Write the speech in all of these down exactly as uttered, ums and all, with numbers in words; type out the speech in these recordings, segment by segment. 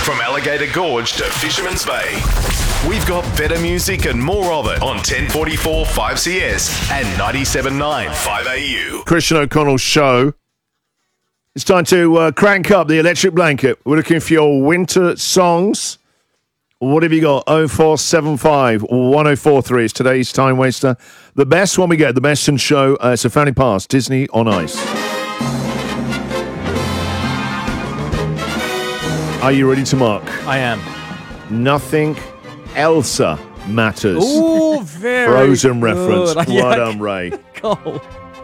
From Alligator Gorge to Fisherman's Bay. We've got better music and more of it on ten forty-four five C S and ninety-seven point nine five A U. Christian O'Connell Show. It's time to uh, crank up the electric blanket. We're looking for your winter songs. What have you got? oh four seven five, one oh four three is today's time waster. The best one we get, the best in show. Uh, it's a family pass, Disney on Ice. Are you ready to mark? I am. Nothing Elsa matters. Ooh, very Frozen good. reference. Well Yeah. done, Ray. Cool.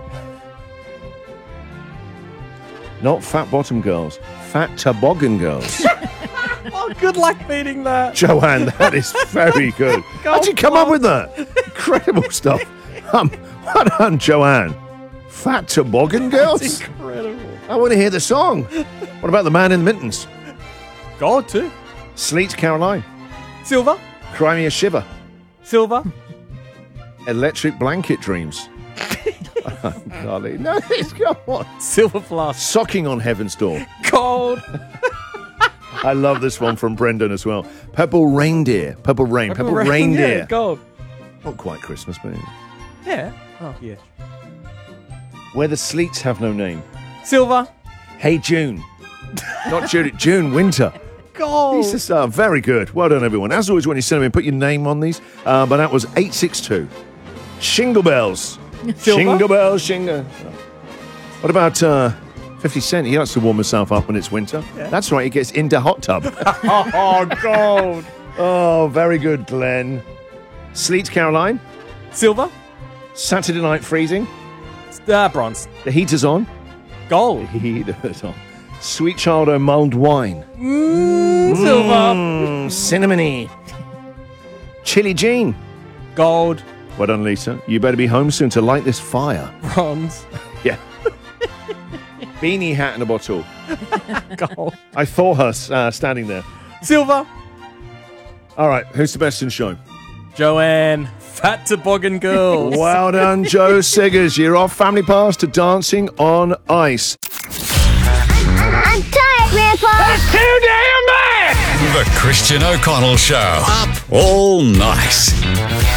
Not Fat Bottom Girls. Fat Toboggan Girls. Oh, good luck beating that. Joanne, that is very good. How'd you come up with that? Incredible stuff. Um, well done, Joanne. Fat Toboggan Girls? That's incredible. I want to hear the song. What about The Man in the Mittens? God, too. Sleet Caroline. Silver. Cry Me a Shiver. Silver. Electric Blanket Dreams. Oh, golly. No, it's go on. Silver plus. Socking on Heaven's Door. Gold. I love this one from Brendan as well. Purple Reindeer. Purple Rain. Purple, Rain, Reindeer. Yeah, gold. Not quite Christmas, but Yeah. Oh, yeah. Where the Sleets Have No Name. Silver. Hey June. Not June, June, winter. Gold. These are uh, very good. Well done, everyone. As always, when you send them in, put your name on these. Uh, but that was eight six two. Shingle Bells. Silver. Shingle Bells, Shingle. What about uh, fifty Cent? He likes to warm himself up when it's winter. Yeah. That's right, he gets into hot tub. Oh, gold. Oh, very good, Glenn. Sleet Caroline. Silver. Saturday Night Freezing. Uh, bronze. The heater's on. Gold. The heater's on. Sweet Child O' Mulled Wine. Mm, silver. Mm, cinnamony. Chili Jean. Gold. Well done, Lisa. You better be home soon to light this fire. Bronze. Yeah. Beanie Hat in a bottle. Gold. I saw her uh, standing there. Silver. All right, who's the best in show? Joanne. Fat Toboggan Girls. Well done, Joe Siggers. You're off family pass to Dancing on Ice. I'm tired, Grandpa. That's too damn bad! The Christian O'Connell Show. Up all night.